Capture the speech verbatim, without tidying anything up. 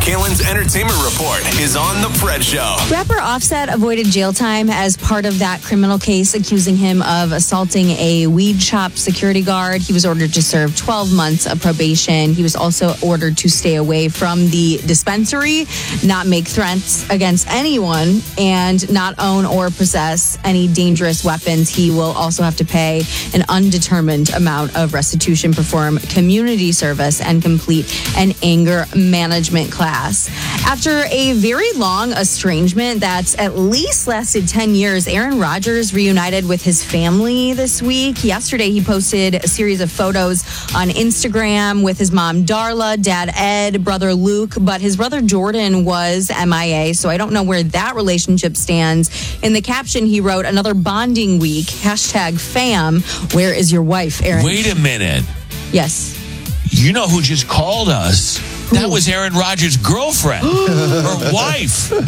Kalen's Entertainment Report is on The Fred Show. Rapper Offset avoided jail time as part of that criminal case accusing him of assaulting a weed shop security guard. He was ordered to serve twelve months of probation. He was also ordered to stay away from the dispensary, not make threats against anyone, and not own or possess any dangerous weapons. He will also have to pay an undetermined amount of restitution, perform community service, and complete an anger management class. After a very long estrangement that's at least lasted ten years, Aaron Rodgers reunited with his family this week. Yesterday, he posted a series of photos on Instagram with his mom, Darla, dad, Ed, brother, Luke, but his brother, Jordan, was M I A, so I don't know where that relationship stands. In the caption, he wrote, "Another bonding week, hashtag fam. Where is your wife, Aaron?" Wait a minute. Yes. You know who just called us? That was Aaron Rodgers' girlfriend, her wife.